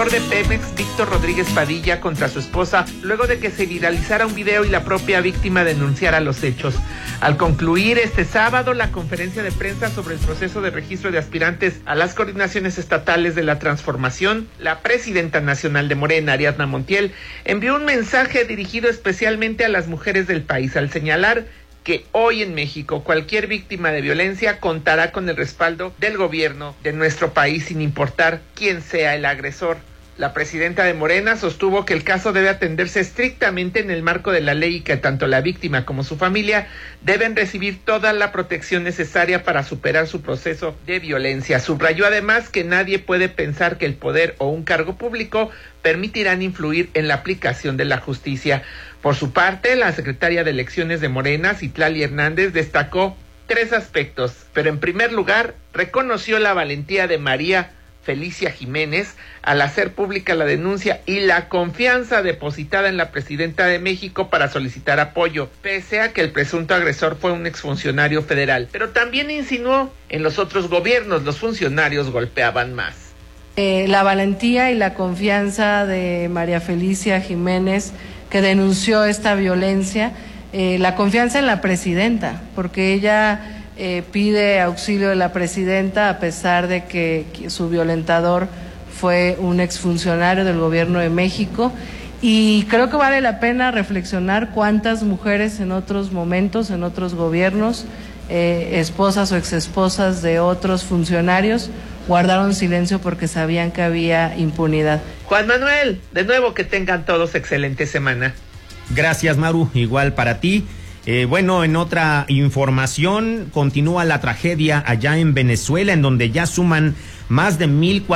de Pemex, Víctor Rodríguez Padilla, contra su esposa, luego de que se viralizara un video y la propia víctima denunciara los hechos. Al concluir este sábado la conferencia de prensa sobre el proceso de registro de aspirantes a las coordinaciones estatales de la transformación, la presidenta nacional de Morena, Ariadna Montiel, envió un mensaje dirigido especialmente a las mujeres del país, al señalar que hoy en México cualquier víctima de violencia contará con el respaldo del gobierno de nuestro país sin importar quién sea el agresor. La presidenta de Morena sostuvo que el caso debe atenderse estrictamente en el marco de la ley y que tanto la víctima como su familia deben recibir toda la protección necesaria para superar su proceso de violencia. Subrayó además que nadie puede pensar que el poder o un cargo público permitirán influir en la aplicación de la justicia. Por su parte, la secretaria de Elecciones de Morena, Citlali Hernández, destacó 3 aspectos, pero en primer lugar reconoció la valentía de María Felicia Jiménez al hacer pública la denuncia y la confianza depositada en la presidenta de México para solicitar apoyo, pese a que el presunto agresor fue un exfuncionario federal. Pero también insinuó, en los otros gobiernos los funcionarios golpeaban más. La valentía y la confianza de María Felicia Jiménez, que denunció esta violencia, la confianza en la presidenta, porque ella pide auxilio de la presidenta a pesar de que su violentador fue un exfuncionario del gobierno de México, y creo que vale la pena reflexionar cuántas mujeres en otros momentos, en otros gobiernos, esposas o exesposas de otros funcionarios, guardaron silencio porque sabían que había impunidad. Juan Manuel, de nuevo que tengan todos excelente semana. Gracias, Maru, igual para ti. Bueno, en otra información, continúa la tragedia allá en Venezuela, en donde ya suman más de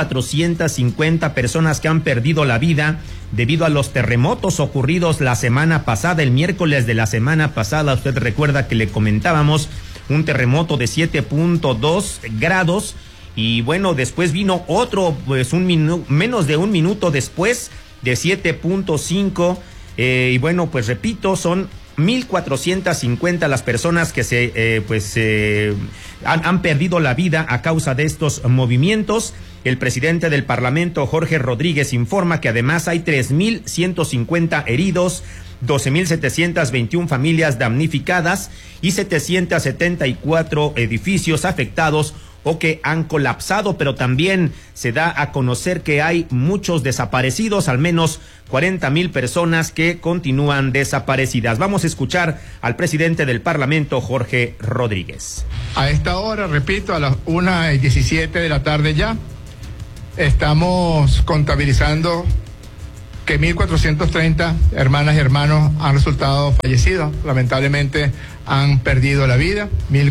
1,450 personas que han perdido la vida debido a los terremotos ocurridos la semana pasada, el miércoles de la semana pasada. Usted recuerda que le comentábamos un terremoto de 7.2 grados y bueno, después vino otro, pues menos de un minuto después de 7.5 y bueno, pues repito, son 1,450 las personas que han perdido la vida a causa de estos movimientos. El presidente del Parlamento, Jorge Rodríguez, informa que además hay 3,150 heridos, 12,721 familias damnificadas y 774 edificios afectados o que han colapsado, pero también se da a conocer que hay muchos desaparecidos, al menos 40,000 personas que continúan desaparecidas. Vamos a escuchar al presidente del Parlamento, Jorge Rodríguez. A esta hora, repito, a las 1:17 de la tarde ya, estamos contabilizando que 1,430 hermanas y hermanos han resultado fallecidos. Lamentablemente han perdido la vida,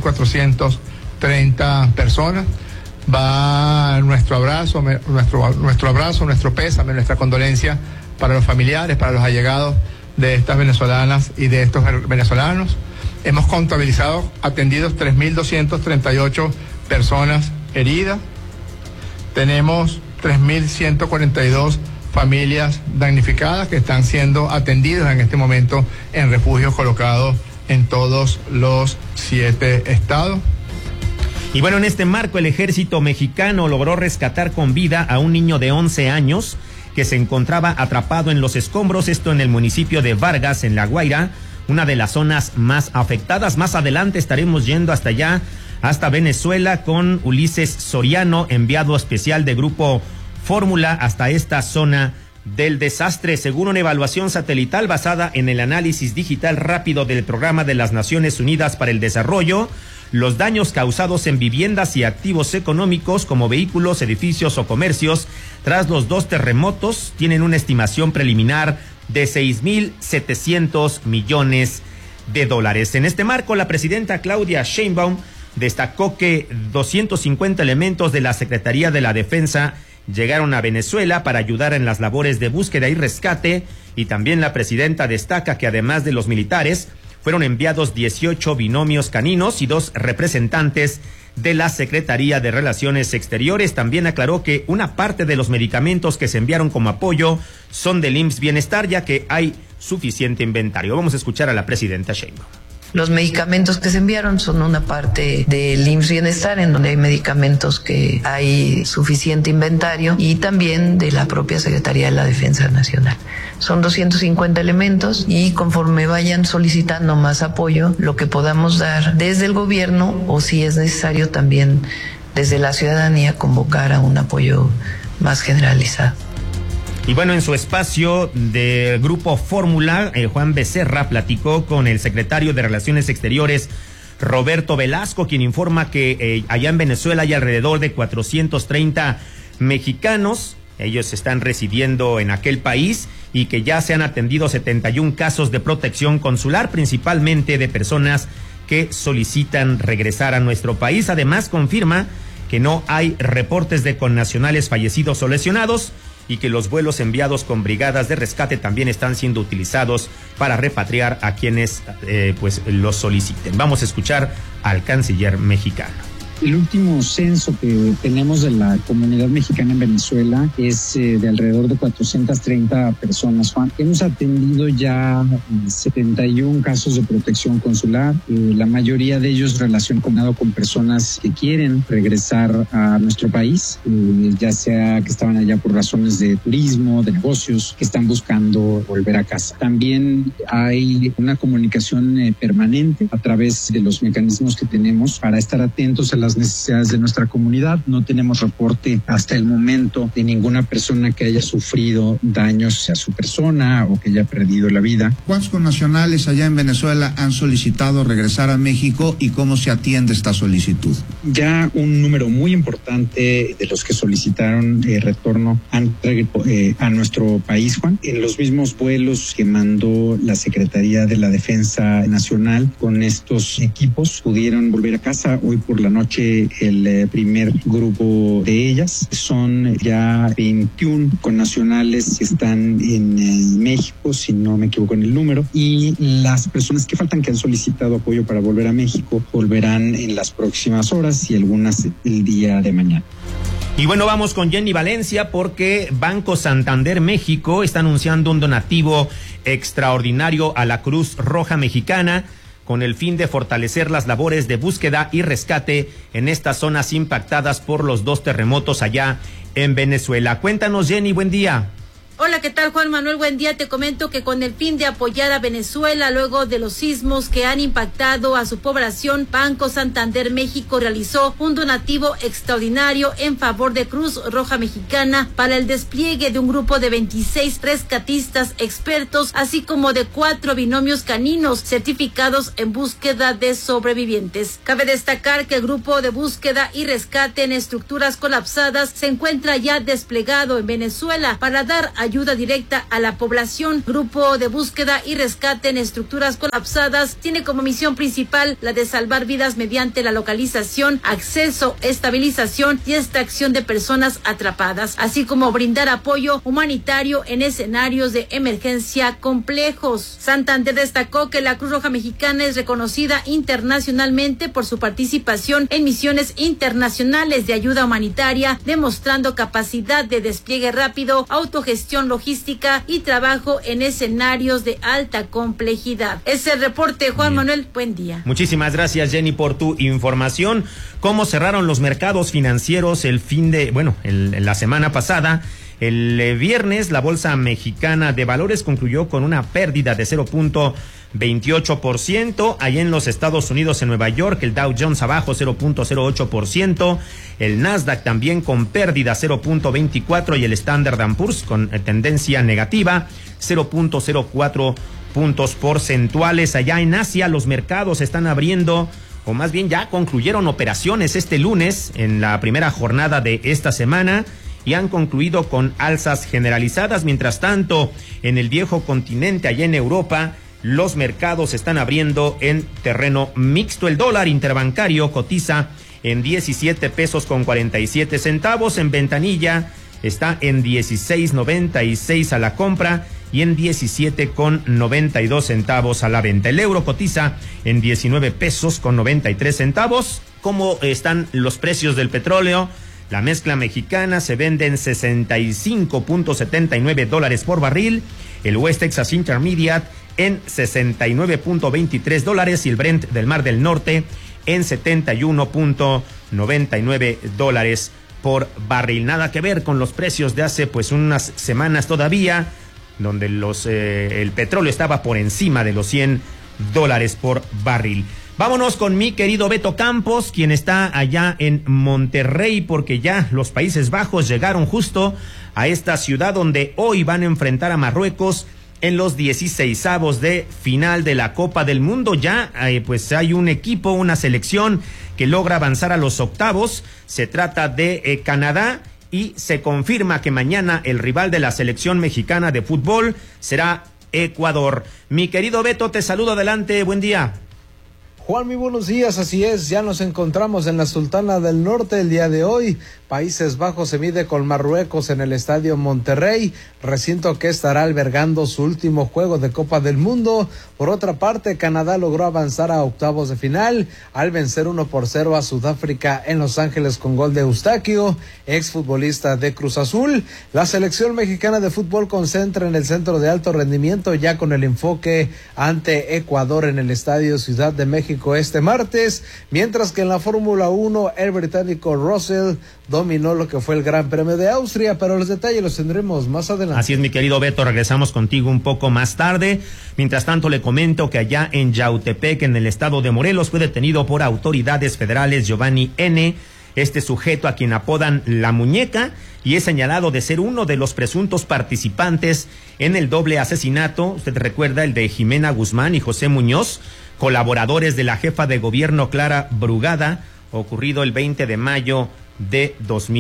1,430 personas. Va nuestro abrazo, nuestro pésame, nuestra condolencia para los familiares, para los allegados de estas venezolanas y de estos venezolanos. Hemos contabilizado, atendidos 3,238 personas heridas. Tenemos 3,142 familias damnificadas que están siendo atendidas en este momento en refugios colocados en todos los 7 estados. Y bueno, en este marco el ejército mexicano logró rescatar con vida a un niño de 11 años que se encontraba atrapado en los escombros, esto en el municipio de Vargas, en La Guaira, una de las zonas más afectadas. Más adelante estaremos yendo hasta allá, hasta Venezuela, con Ulises Soriano, enviado especial de Grupo Fórmula hasta esta zona del desastre. Según una evaluación satelital basada en el análisis digital rápido del Programa de las Naciones Unidas para el Desarrollo, los daños causados en viviendas y activos económicos como vehículos, edificios o comercios tras los 2 terremotos tienen una estimación preliminar de 6,700 millones de dólares. En este marco, la presidenta Claudia Sheinbaum destacó que 250 elementos de la Secretaría de la Defensa llegaron a Venezuela para ayudar en las labores de búsqueda y rescate, y también la presidenta destaca que además de los militares, fueron enviados 18 binomios caninos y 2 representantes de la Secretaría de Relaciones Exteriores. También aclaró que una parte de los medicamentos que se enviaron como apoyo son del IMSS Bienestar, ya que hay suficiente inventario. Vamos a escuchar a la presidenta Sheinbaum. Los medicamentos que se enviaron son una parte del IMSS Bienestar, en donde hay medicamentos que hay suficiente inventario, y también de la propia Secretaría de la Defensa Nacional. Son 250 elementos y conforme vayan solicitando más apoyo, lo que podamos dar desde el gobierno, o si es necesario también desde la ciudadanía, convocar a un apoyo más generalizado. Y bueno, en su espacio de Grupo Fórmula, Juan Becerra platicó con el secretario de Relaciones Exteriores, Roberto Velasco, quien informa que allá en Venezuela hay alrededor de 430 mexicanos. Ellos están residiendo en aquel país y que ya se han atendido 71 casos de protección consular, principalmente de personas que solicitan regresar a nuestro país. Además, confirma que no hay reportes de connacionales fallecidos o lesionados y que los vuelos enviados con brigadas de rescate también están siendo utilizados para repatriar a quienes pues los soliciten. Vamos a escuchar al canciller mexicano. El último censo que tenemos de la comunidad mexicana en Venezuela es de alrededor de 430 personas, Juan. Hemos atendido ya 71 casos de protección consular, la mayoría de ellos relacionado con personas que quieren regresar a nuestro país, ya sea que estaban allá por razones de turismo, de negocios, que están buscando volver a casa. También hay una comunicación permanente a través de los mecanismos que tenemos para estar atentos a las necesidades de nuestra comunidad. No tenemos reporte hasta el momento de ninguna persona que haya sufrido daños a su persona o que haya perdido la vida. ¿Cuántos connacionales allá en Venezuela han solicitado regresar a México y cómo se atiende esta solicitud? Ya un número muy importante de los que solicitaron retorno han a nuestro país, Juan. En los mismos vuelos que mandó la Secretaría de la Defensa Nacional con estos equipos pudieron volver a casa. Hoy por la noche el primer grupo de ellas. Son ya 21 connacionales que están en México, si no me equivoco en el número, y las personas que faltan, que han solicitado apoyo para volver a México, volverán en las próximas horas y algunas el día de mañana. Y bueno, vamos con Jenny Valencia porque Banco Santander México está anunciando un donativo extraordinario a la Cruz Roja Mexicana con el fin de fortalecer las labores de búsqueda y rescate en estas zonas impactadas por los 2 terremotos allá en Venezuela. Cuéntanos, Jenny, buen día. Hola, ¿qué tal, Juan Manuel? Buen día. Te comento que con el fin de apoyar a Venezuela luego de los sismos que han impactado a su población, Banco Santander México realizó un donativo extraordinario en favor de Cruz Roja Mexicana para el despliegue de un grupo de 26 rescatistas expertos, así como de 4 binomios caninos certificados en búsqueda de sobrevivientes. Cabe destacar que el grupo de búsqueda y rescate en estructuras colapsadas se encuentra ya desplegado en Venezuela para dar ayuda directa a la población. Grupo de búsqueda y rescate en estructuras colapsadas tiene como misión principal la de salvar vidas mediante la localización, acceso, estabilización y extracción de personas atrapadas, así como brindar apoyo humanitario en escenarios de emergencia complejos. Santander destacó que la Cruz Roja Mexicana es reconocida internacionalmente por su participación en misiones internacionales de ayuda humanitaria, demostrando capacidad de despliegue rápido, autogestión logística y trabajo en escenarios de alta complejidad. Es el reporte, Juan Manuel. Buen día. Muchísimas gracias, Jenny, por tu información. ¿Cómo cerraron los mercados financieros la semana pasada? El viernes, la Bolsa Mexicana de Valores concluyó con una pérdida de 0.28%. Allá en los Estados Unidos, en Nueva York, el Dow Jones abajo 0.08%. El Nasdaq también con pérdida 0.24% y el Standard & Poor's con tendencia negativa 0.04 puntos porcentuales. Allá en Asia, los mercados están abriendo, o más bien ya concluyeron operaciones este lunes en la primera jornada de esta semana y han concluido con alzas generalizadas. Mientras tanto, en el viejo continente, allá en Europa, los mercados están abriendo en terreno mixto. El dólar interbancario cotiza en 17 pesos con 47 centavos. En ventanilla está en 16.96 a la compra y en 17 con 92 centavos a la venta. El euro cotiza en 19 pesos con 93 centavos. ¿Cómo están los precios del petróleo? La mezcla mexicana se vende en $65.79 por barril. El West Texas Intermediate en $69.23 y el Brent del Mar del Norte en $71.99 por barril. Nada que ver con los precios de hace pues unas semanas todavía, donde el petróleo estaba por encima de los $100 por barril. Vámonos con mi querido Beto Campos, quien está allá en Monterrey, porque ya los Países Bajos llegaron justo a esta ciudad donde hoy van a enfrentar a Marruecos en los 16avos de final de la Copa del Mundo. Ya pues hay un equipo, una selección que logra avanzar a los octavos. Se trata de Canadá y se confirma que mañana el rival de la selección mexicana de fútbol será Ecuador. Mi querido Beto, te saludo, adelante, buen día. Juan, muy buenos días, así es, ya nos encontramos en la Sultana del Norte el día de hoy. Países Bajos se mide con Marruecos en el Estadio Monterrey, recinto que estará albergando su último juego de Copa del Mundo. Por otra parte, Canadá logró avanzar a octavos de final al vencer 1-0 a Sudáfrica en Los Ángeles con gol de Eustaquio, exfutbolista de Cruz Azul. La selección mexicana de fútbol concentra en el centro de alto rendimiento ya con el enfoque ante Ecuador en el Estadio Ciudad de México este martes, mientras que en la Fórmula 1 el británico Russell dominó lo que fue el Gran Premio de Austria, pero los detalles los tendremos más adelante. Así es, mi querido Beto, regresamos contigo un poco más tarde. Mientras tanto, le comento que allá en Yautepec, en el estado de Morelos, fue detenido por autoridades federales Giovanni N., este sujeto a quien apodan La Muñeca, y es señalado de ser uno de los presuntos participantes en el doble asesinato, usted recuerda, el de Jimena Guzmán y José Muñoz, colaboradores de la jefa de gobierno Clara Brugada, ocurrido el 20 de mayo de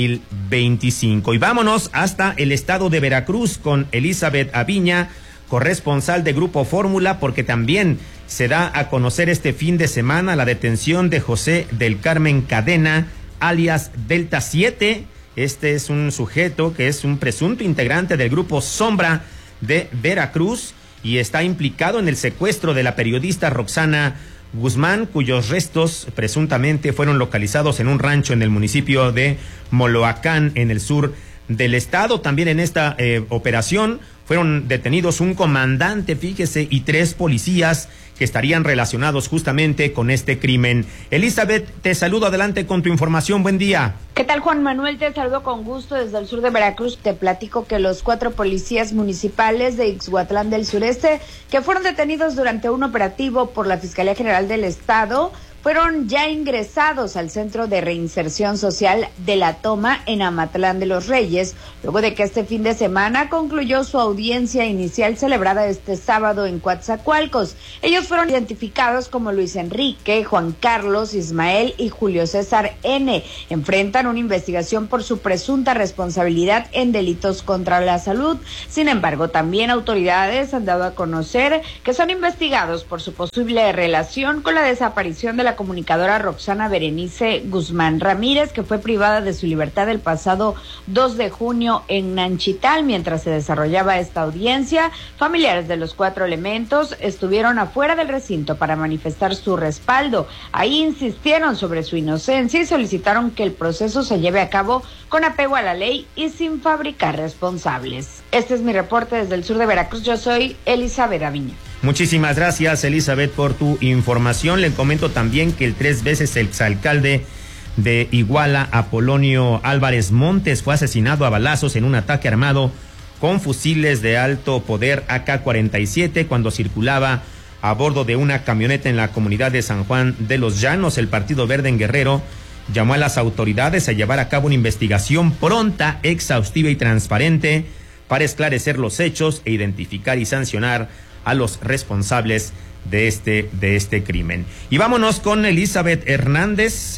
2025. Y vámonos hasta el estado de Veracruz con Elizabeth Aviña, corresponsal de Grupo Fórmula, porque también se da a conocer este fin de semana la detención de José del Carmen Cadena, alias Delta 7. Este es un sujeto que es un presunto integrante del Grupo Sombra de Veracruz y está implicado en el secuestro de la periodista Roxana Guzmán, cuyos restos presuntamente fueron localizados en un rancho en el municipio de Moloacán, en el sur del estado. También en esta operación fueron detenidos un comandante, fíjese, y 3 policías que estarían relacionados justamente con este crimen. Elizabeth, te saludo, adelante con tu información, buen día. ¿Qué tal, Juan Manuel? Te saludo con gusto desde el sur de Veracruz. Te platico que los 4 policías municipales de Ixhuatlán del Sureste, que fueron detenidos durante un operativo por la Fiscalía General del Estado, fueron ya ingresados al Centro de Reinserción Social de La Toma en Amatlán de los Reyes, luego de que este fin de semana concluyó su audiencia inicial celebrada este sábado en Coatzacoalcos. Ellos fueron identificados como Luis Enrique, Juan Carlos, Ismael y Julio César N. Enfrentan una investigación por su presunta responsabilidad en delitos contra la salud. Sin embargo, también autoridades han dado a conocer que son investigados por su posible relación con la desaparición de la comunicadora Roxana Berenice Guzmán Ramírez, que fue privada de su libertad el pasado 2 de junio en Nanchital. Mientras se desarrollaba esta audiencia, familiares de los 4 elementos estuvieron afuera del recinto para manifestar su respaldo. Ahí insistieron sobre su inocencia y solicitaron que el proceso se lleve a cabo con apego a la ley y sin fabricar responsables. Este es mi reporte desde el sur de Veracruz. Yo soy Elizabeth Aviña. Muchísimas gracias, Elizabeth, por tu información. Le comento también que el 3 veces exalcalde de Iguala, Apolonio Álvarez Montes, fue asesinado a balazos en un ataque armado con fusiles de alto poder AK-47 cuando circulaba a bordo de una camioneta en la comunidad de San Juan de los Llanos. El Partido Verde en Guerrero llamó a las autoridades a llevar a cabo una investigación pronta, exhaustiva y transparente para esclarecer los hechos e identificar y sancionar a los responsables de este crimen. Y vámonos con Elizabeth Hernández,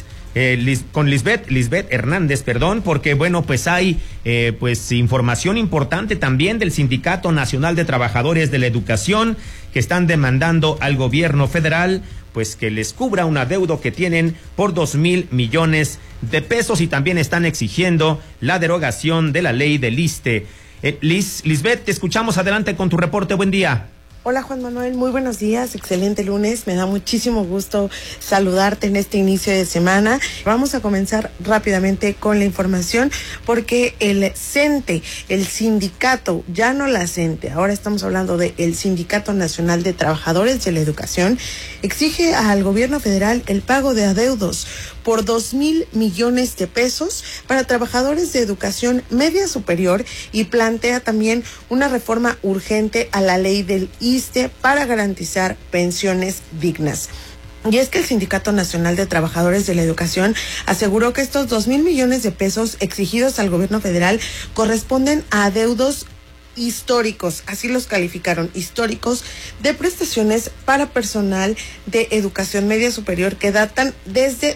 Lisbeth Hernández, porque bueno, pues hay información importante también del Sindicato Nacional de Trabajadores de la Educación, que están demandando al gobierno federal pues que les cubra un adeudo que tienen por 2,000 millones de pesos, y también están exigiendo la derogación de la ley del ISSSTE. Lisbeth, te escuchamos, adelante con tu reporte, buen día. Hola Juan Manuel, muy buenos días, excelente lunes, me da muchísimo gusto saludarte en este inicio de semana. Vamos a comenzar rápidamente con la información porque el CENTE, el sindicato, ya no la CENTE, ahora estamos hablando del Sindicato Nacional de Trabajadores de la Educación, exige al gobierno federal el pago de adeudos por 2,000 millones de pesos para trabajadores de educación media superior y plantea también una reforma urgente a la ley del ISSSTE para garantizar pensiones dignas. Y es que el Sindicato Nacional de Trabajadores de la Educación aseguró que estos 2,000 millones de pesos exigidos al gobierno federal corresponden a adeudos históricos, así los calificaron, históricos, de prestaciones para personal de educación media superior que datan desde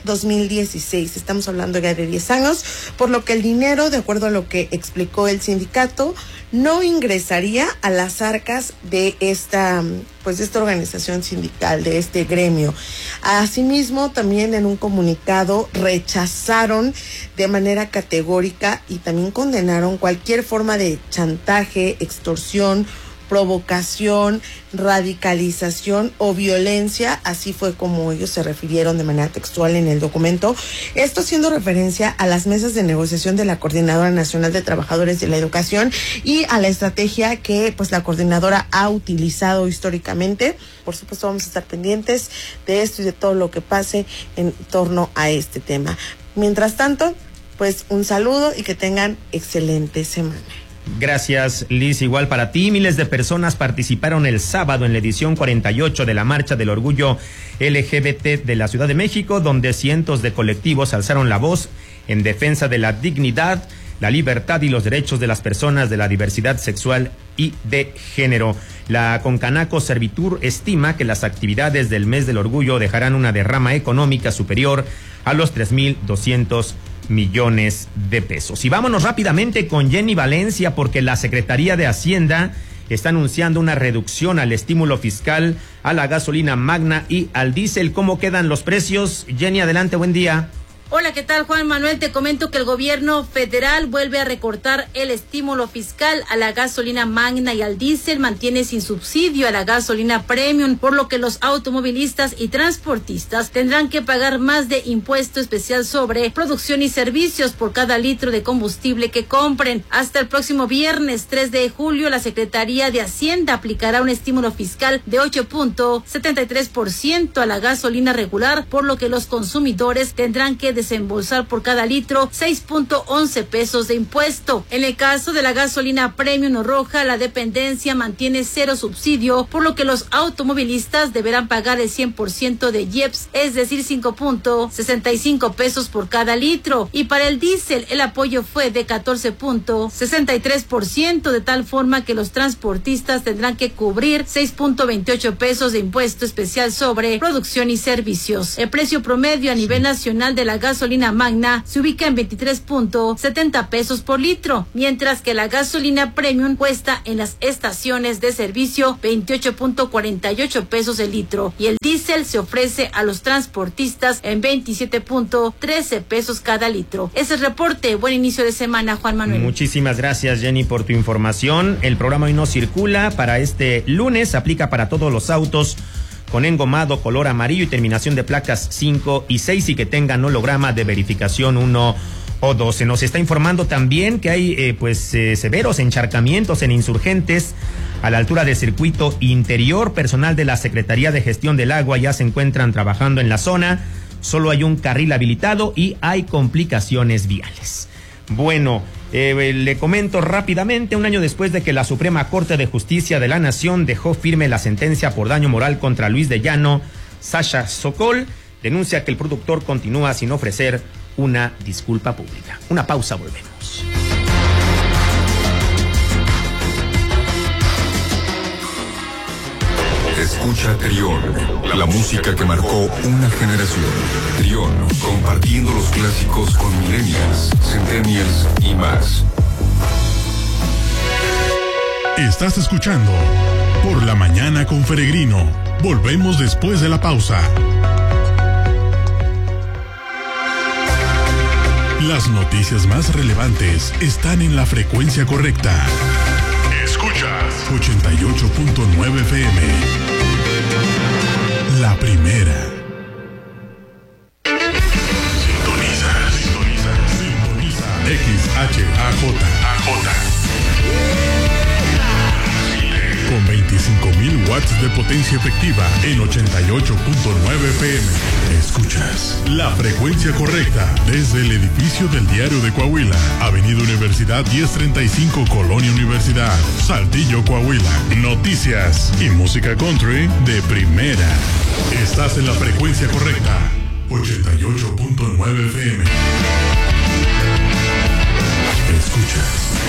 2016. Estamos hablando ya de 10 años, por lo que el dinero, de acuerdo a lo que explicó el sindicato, no ingresaría a las arcas de esta organización sindical, de este gremio. Asimismo, también en un comunicado rechazaron de manera categórica y también condenaron cualquier forma de chantaje, extorsión, provocación, radicalización o violencia, así fue como ellos se refirieron de manera textual en el documento, esto haciendo referencia a las mesas de negociación de la Coordinadora Nacional de Trabajadores de la Educación y a la estrategia que la coordinadora ha utilizado históricamente. Por supuesto vamos a estar pendientes de esto y de todo lo que pase en torno a este tema. Mientras tanto, un saludo y que tengan excelente semana. Gracias, Liz. Igual para ti. Miles de personas participaron el sábado en la edición 48 de la Marcha del Orgullo LGBT de la Ciudad de México, donde cientos de colectivos alzaron la voz en defensa de la dignidad, la libertad y los derechos de las personas de la diversidad sexual y de género. La Concanaco Servitur estima que las actividades del mes del orgullo dejarán una derrama económica superior a los 3,200 millones de pesos. Y vámonos rápidamente con Jenny Valencia, porque la Secretaría de Hacienda está anunciando una reducción al estímulo fiscal a la gasolina Magna y al diésel. ¿Cómo quedan los precios? Jenny, adelante, buen día. Hola, ¿qué tal, Juan Manuel? Te comento que el gobierno federal vuelve a recortar el estímulo fiscal a la gasolina Magna y al diésel, mantiene sin subsidio a la gasolina Premium, por lo que los automovilistas y transportistas tendrán que pagar más de impuesto especial sobre producción y servicios por cada litro de combustible que compren. Hasta el próximo viernes 3 de julio, la Secretaría de Hacienda aplicará un estímulo fiscal de 8.73% a la gasolina regular, por lo que los consumidores tendrán que desembolsar por cada litro 6.11 pesos de impuesto. En el caso de la gasolina Premium o roja, la dependencia mantiene cero subsidio, por lo que los automovilistas deberán pagar el 100% de IEPS, es decir, 5.65 pesos por cada litro. Y para el diésel, el apoyo fue de 14.63%, de tal forma que los transportistas tendrán que cubrir 6.28 pesos de impuesto especial sobre producción y servicios. El precio promedio a nivel nacional de la gasolina Magna se ubica en 23.70 pesos por litro, mientras que la gasolina Premium cuesta en las estaciones de servicio 28.48 pesos el litro y el diésel se ofrece a los transportistas en 27.13 pesos cada litro. Ese es el reporte. Buen inicio de semana, Juan Manuel. Muchísimas gracias, Jenny, por tu información. El programa Hoy No Circula para este lunes aplica para todos los autos con engomado color amarillo y terminación de placas 5 y 6 y que tengan holograma de verificación 1 o 2. Se nos está informando también que hay severos encharcamientos en Insurgentes a la altura del circuito interior. Personal de la Secretaría de Gestión del Agua ya se encuentran trabajando en la zona. Solo hay un carril habilitado y hay complicaciones viales. Bueno, le comento rápidamente, un año después de que la Suprema Corte de Justicia de la Nación dejó firme la sentencia por daño moral contra Luis de Llano, Sasha Sokol denuncia que el productor continúa sin ofrecer una disculpa pública. Una pausa, volvemos. Escucha Trión, la música que marcó una generación. Trión, compartiendo los clásicos con millennials, centennials y más. Estás escuchando Por la Mañana con Peregrino. Volvemos después de la pausa. Las noticias más relevantes están en la frecuencia correcta. Escuchas 88.9 FM. La primera. Sintoniza XHAJ. Con 25.000 watts de potencia efectiva en 88.9 FM. Escuchas la frecuencia correcta desde el edificio del Diario de Coahuila, Avenida Universidad 1035, Colonia Universidad, Saltillo, Coahuila. Noticias y música country de primera. Estás en la frecuencia correcta. 88.9 FM. Escuchas